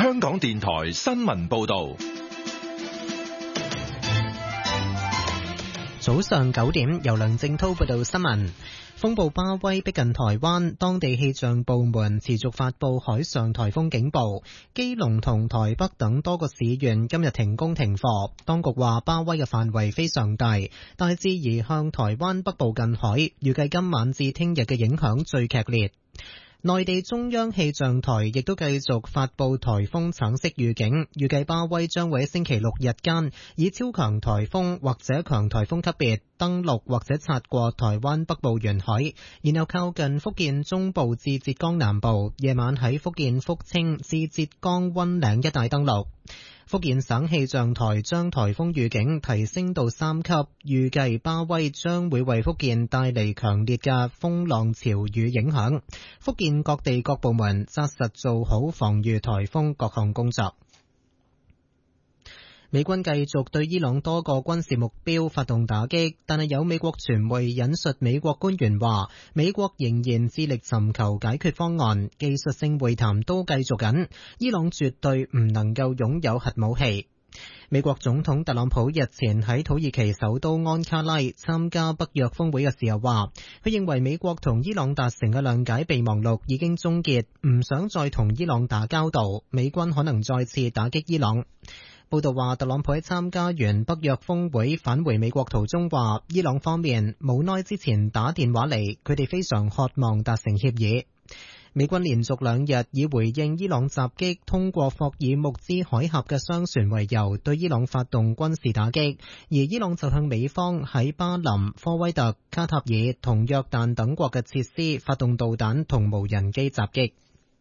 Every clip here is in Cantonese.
香港電台新聞報道。 早上9點，由梁正濤報道新聞。風暴巴威逼近台灣，當地氣象部門持續發佈海上颱風警報。基隆同台北等多個市縣今日停工停課。當局話巴威嘅範圍非常大，大致移向台灣北部近海，預計今晚至聽日嘅影響最劇烈。內地中央氣象台亦都繼續發佈颱風橙色預警，預計巴威將會喺星期六日間以超強颱風或者強颱風級別登陸或者擦過台灣北部沿海，然後靠近福建中部至浙江南部，夜晚喺福建福清至浙江溫嶺一帶登陸。福建省氣象台將颱風預警提升到3級，預計巴威將會為福建帶嚟強烈嘅風浪潮雨影響。福建各地各部門紮實做好防禦颱風各項工作。美軍繼續對伊朗多個軍事目標發動打擊，但係有美國傳媒引述美國官員話，美國仍然致力尋求解決方案，技術性會談都繼續緊，伊朗絕對唔能夠擁有核武器。美國總統特朗普日前喺土耳其首都安卡拉參加北約峰會嘅時候話，佢認為美國同伊朗達成嘅諒解備忘錄已經終結，唔想再同伊朗打交道，美軍可能再次打擊伊朗。報道話，特朗普喺參加完北約峰會返回美國途中話，伊朗方面無奈之前打電話嚟，佢哋非常渴望達成協議。美軍連續2日以回應伊朗襲擊通過霍爾木茲海峽嘅商船為由，對伊朗發動軍事打擊，而伊朗就向美方喺巴林、科威特、卡塔爾同約旦等國嘅設施發動導彈同無人機襲擊。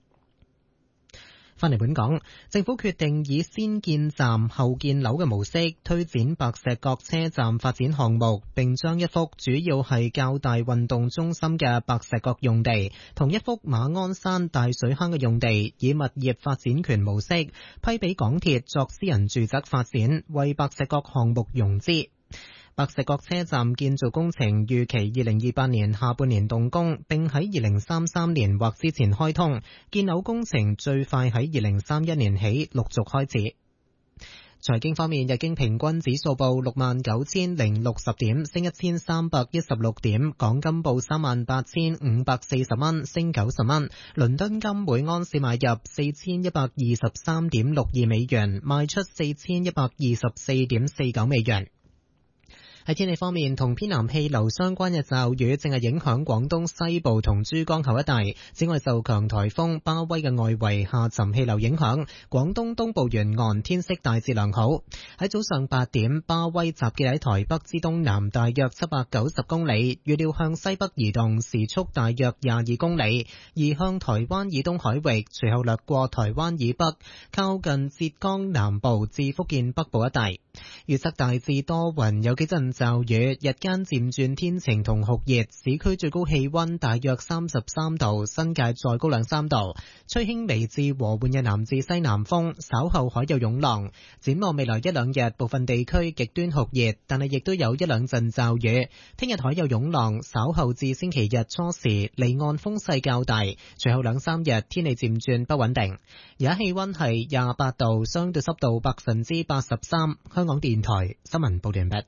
返嚟本港，政府決定以先建站後建樓嘅模式推展白石角車站發展項目，並將一幅主要係較大運動中心嘅白石角用地同一幅馬鞍山大水坑嘅用地以物業發展權模式批俾港鐵作私人住宅發展，為白石角項目融資。白石角車站建造工程預期2028年下半年動工，並喺2033年或之前開通。建樓工程最快喺2031年起陸續開始。財經方面，日經平均指數報69,060點，升1316點；港金報38,540蚊，升90蚊。倫敦金每安士買入4123.62美元，賣出4124.49美元。喺天氣方面，同偏南氣流相關嘅驟雨正係影響廣東西部同珠江口一帶。此外，受強颱風巴威嘅外圍下沉氣流影響，廣東東部沿岸天色大致良好。喺早上8點，巴威集結喺台北之東南大約790公里，預料向西北移動，時速大約22公里，移向台灣以東海域，隨後掠過台灣以北，靠近浙江南部至福建北部一帶。預測大致多雲，有幾陣驟雨，日間漸轉天晴同酷熱，市區最高氣溫大約33度，新界再高2-3度，吹輕微至和緩嘅南至西南風，稍後海有湧浪。展望未來1-2日，部分地區極端酷熱，但係亦都有1-2陣驟雨。聽日海有湧浪，稍後至星期日初時離岸風勢較大，隨後2-3日天氣漸轉不穩定。而家氣溫係28度，相對濕度83%。香港電台新聞報道完畢。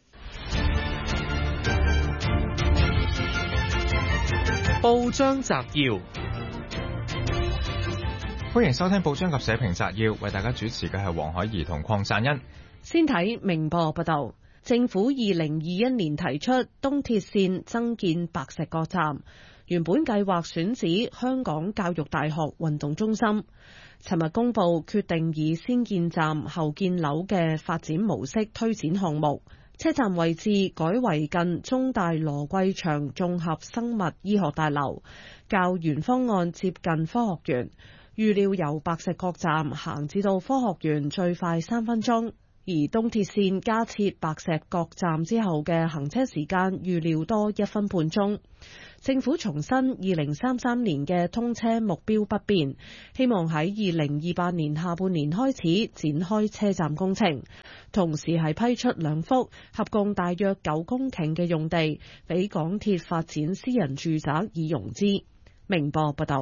報章摘要，歡迎收聽報章及社評摘要，為大家主持嘅係黃海怡同鄺贊恩。 先睇明報報道，政府2021年提出東鐵綫增建白石角站，原本計劃選址香港教育大學運動中心。尋日公布決定以先建站後建樓嘅發展模式推展項目，車站位置改為近中大羅桂祥綜合生物醫學大樓，較原方案接近科學園。預料由白石角站行至到科學園最快3分鐘，而東鐵綫加設白石角站之後嘅行車時間預料多1分半鐘。政府重申2033年嘅通車目標不變，希望喺2028年下半年開始展開車站工程，同時係批出2幅合共大約9公頃嘅用地俾港鐵發展私人住宅以融資。明報報道。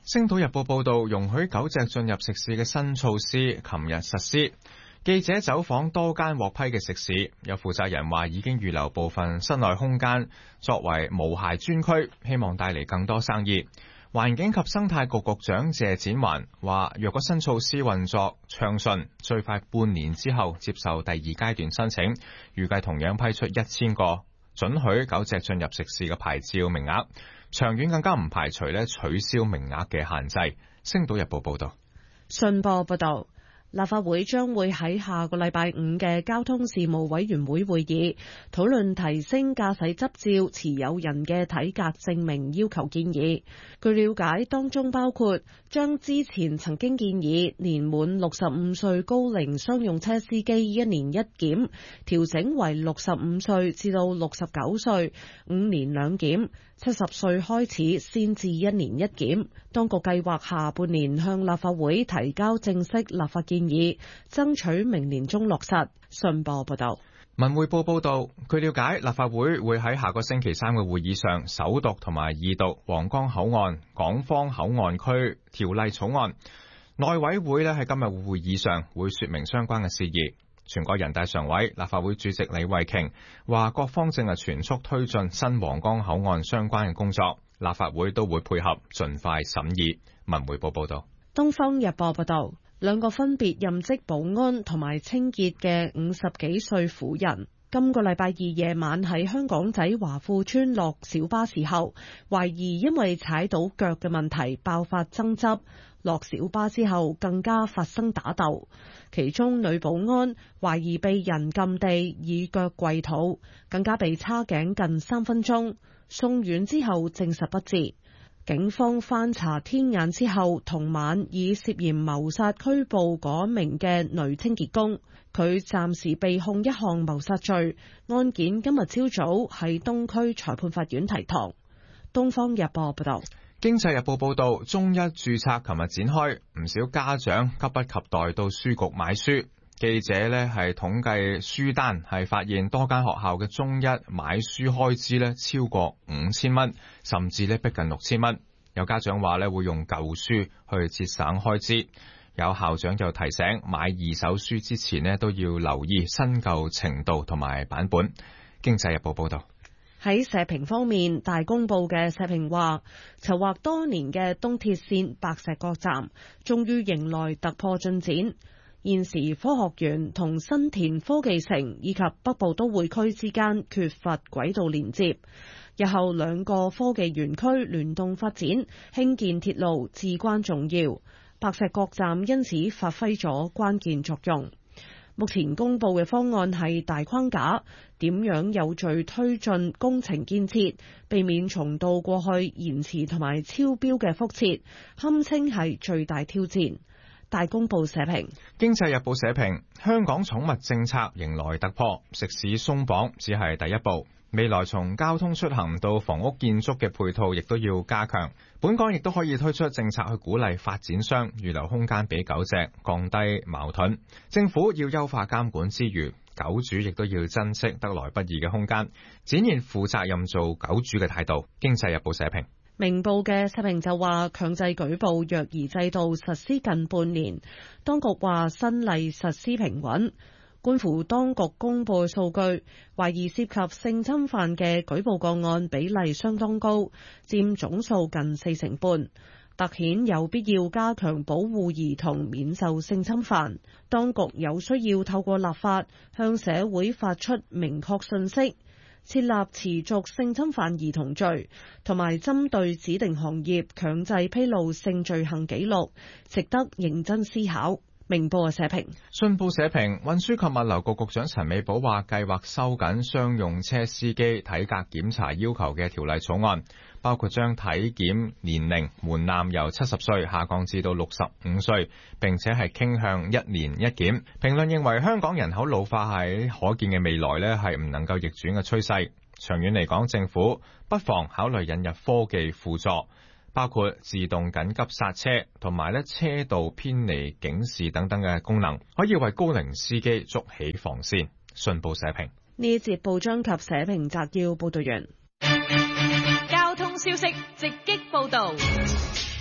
星島日報報道，容許狗隻進入食肆嘅新措施，琴日實施。記者走訪多間獲批嘅食肆，有負責人話已經預留部分室內空間作為無鞋專區，希望帶嚟更多生意。環境及生態局局長謝展寰話，若果新措施運作暢順，最快半年之後接受第二階段申請，預計同樣批出1000個准許狗隻進入食肆嘅牌照名額。長遠更加唔排除取消名額嘅限制。星島日報報道。 信報報道，立法會將會喺下個禮拜5嘅交通事務委員會會議討論提升駕駛執照持有人嘅體格證明要求建議。據了解，當中包括將之前曾經建議年滿65歲高齡商用車司機1年1檢調整為65歲至到69歲5年2檢，70歲開始先至1年1檢。當局計劃下半年向立法會提交正式立法建議，爭取明年中落實。信報報道。 文匯報報道，據了解，立法會會喺下個星期3嘅會議上首讀同埋二讀皇崗口岸港方口岸區條例草案。內委會喺今日會議上會說明相關嘅事宜。全國人大常委、立法會主席李慧瓊話，各方正係全速推進新皇崗口岸相關嘅工作，立法會都會配合盡快審議。文匯報報道。 東方日報報道，兩個分別任職保安同埋清潔嘅50幾歲婦人，今個禮拜二夜晚喺香港仔華富村落小巴時候，懷疑因為踩到腳嘅問題爆發爭執，落小巴之後更加發生打鬥，其中女保安懷疑被人撳地以腳跪肚，更加被叉頸近3分鐘，送院之後證實不治。警方翻查天眼之後，同晚以涉嫌謀殺拘捕嗰名嘅女清潔工，佢暫時被控一項謀殺罪，案件今日朝早喺東區裁判法院提堂。東方日報報道。 經濟日報報道，中一註冊琴日展開，唔少家長急不及待到書局買書。記者係統計書單，係發現多間學校嘅中一買書開支超過5000蚊，甚至逼近6000蚊。有家長話會用舊書去節省開支。有校長就提醒，買二手書之前都要留意新舊程度同埋版本。經濟日報報道。 喺社評方面，大公報嘅社評話，籌劃多年嘅東鐵綫白石角站終於迎來突破進展。現時科學園同新田科技城以及北部都會區之間缺乏軌道連接，日後兩個科技園區聯動發展，興建鐵路至關重要。白石角站因此發揮咗關鍵作用。目前公布嘅方案係大框架，點樣有序推進工程建設，避免重蹈過去延遲同埋超標嘅覆轍，堪稱係最大挑戰。大公報社評。 經濟日報社評，香港寵物政策迎來突破，食肆鬆綁只係第一步，未來從交通出行到房屋建築嘅配套亦都要加強。本港亦都可以推出政策去鼓勵發展商預留空間俾狗隻，降低矛盾。政府要優化監管之餘，狗主亦都要珍惜得來不易嘅空間，展現負責任做狗主嘅態度。經濟日報社評。 明報嘅社評就話，強制舉報虐兒制度實施近半年，當局話新例實施平穩。觀乎當局公布嘅數據，懷疑涉及性侵犯嘅舉報個案比例相當高，佔總數近40%，凸顯有必要加強保護兒童免受性侵犯。當局有需要透過立法向社會發出明確信息，設立持續性侵犯兒童罪，同埋針對指定行業強制披露性罪行記錄，值得認真思考。明報嘅社評。 信報社評，運輸及物流局局長陳美寶話，計劃收緊商用車司機體格檢查要求嘅條例草案，包括將體檢年齡門檻由70歲下降至到65歲，並且係傾向1年1檢。評論認為，香港人口老化喺可見嘅未來係唔能夠逆轉嘅趨勢。長遠嚟講，政府不妨考慮引入科技輔助，包括自動緊急剎車同埋車道偏離警示等等嘅功能，可以為高齡司機築起防線。信報社評。 呢一節報章及社評摘要報道完。 交通消息直擊報道。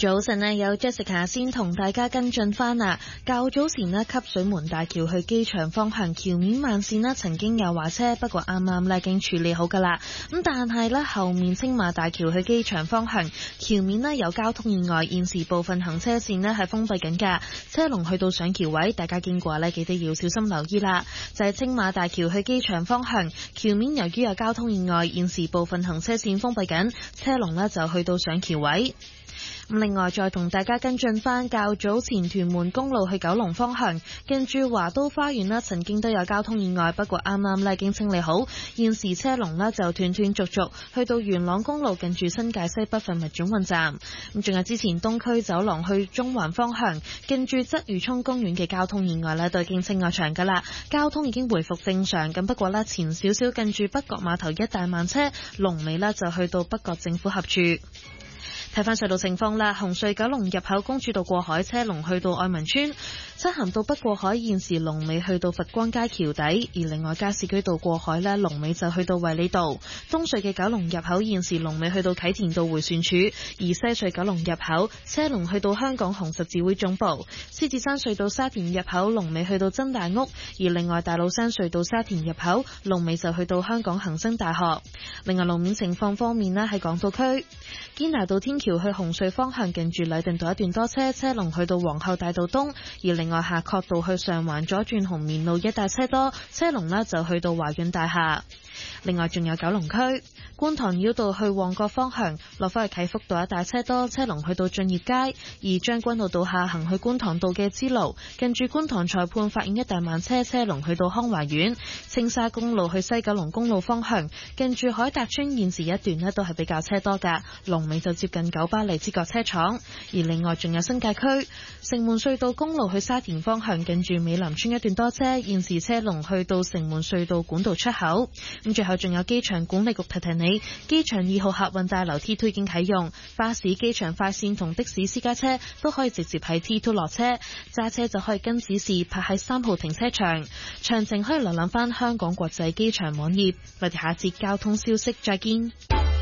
早晨呢，有 Jessica 先同大家跟進翻啦。較早前呢，汲水門大橋去機場方向橋面慢線呢曾經有壞車，不過啱啱呢已經處理好噶啦。咁但係呢，後面青馬大橋去機場方向橋面呢有交通意外，現時部分行車線呢係封閉緊噶，車龍去到上橋位，大家經過呢記得要小心留意啦。就係青馬大橋去機場方向橋面，由於有交通意外，現時部分行車線封閉緊，車龍呢就去到上橋位。另外再同大家跟進翻較早前屯門公路去九龍方向近住華都花園啦，曾經都有交通意外，不過啱啱呢已經清理好，現時車龍呢就斷斷續續去到元朗公路近住新界西北份物總運站。咁仲有之前東區走廊去中環方向近住鰂魚涌公園嘅交通意外呢都已經清咗場噶啦，交通已經回復正常。咁不過呢，前少少近住北角碼頭一帶慢車，龍尾呢就去到北角政府合署。睇翻隧道情況啦，紅隧九龍入口公主道過海車龍去到愛民村，漆咸道北過海現時龍尾去到佛光街橋底，而另外加士居道過海呢，龍尾就去到衛理道。東隧嘅九龍入口現時龍尾去到啟田道迴旋處，而西隧九龍入口車龍去到香港紅十字會總部。獅子山隧道沙田入口龍尾去到真大屋，而另外大老山隧道沙田入口龍尾就去到香港恒生大學。另外路面情況方面呢，喺港島區堅拿道天橋去紅隧方向近住禮頓道一段多車，車龍去到皇后大道東，而另外夏慤道去上環左轉紅棉路一帶車多，車龍呢就去到華潤大廈。另外仲有九龍區觀塘繞道去旺角方向落返去啟福道一帶車多，車龍去到駿業街，而將軍澳道下行去觀塘道嘅支路近住觀塘裁判法院一帶慢車，車龍去到康華苑。青沙公路去西九龍公路方向近住海達邨現時一段呢都係比較車多噶，龍尾就接近九巴利之角車廠。而另外仲有新界區城門隧道公路去沙田方向近住美林村一段多車，現時車龍去到城門隧道管道出口。咁最後仲有機場管理局提提你，機場2號客運大樓 T2 已經啟用，巴士、機場快線同的士私家車都可以直接喺 T2 落車，揸車就可以跟指示泊喺3號停車場。詳情可以瀏覽翻香港國際機場網頁。我哋下節交通消息再見。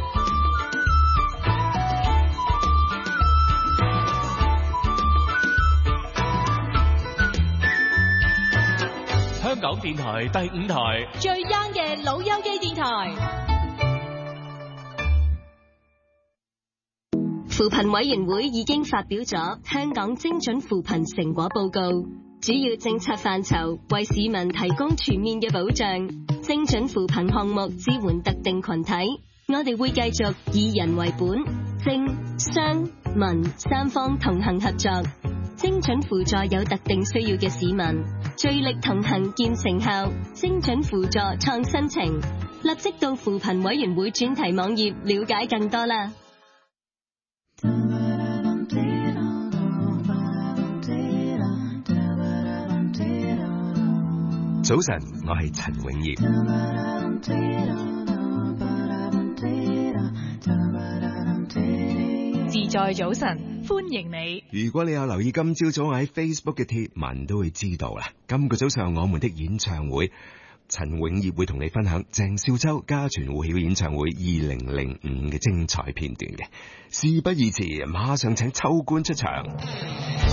香港電台第5台最 young 嘅老友記電台。 扶貧委員會已經發表咗香港精準扶貧成果報告，主要政策範疇為市民提供全面嘅保障，精準扶貧項目支援特定群體。我哋會繼續以人為本，政、商、民3方同行合作，精準輔助有特定需要嘅市民，聚力同行見成效，精準輔助創新情。立即到扶貧委員會專題網頁了解更多啦。 早晨，我係陳永業。 自在早晨，歡迎你。 如果你有留意今朝早我喺 Facebook 嘅貼文，都會知道啦。今個早上我們的演唱會，陳永業會同你分享鄭少秋家傳戶曉演唱會2005嘅精彩片段嘅。事不宜遲，馬上請秋官出場。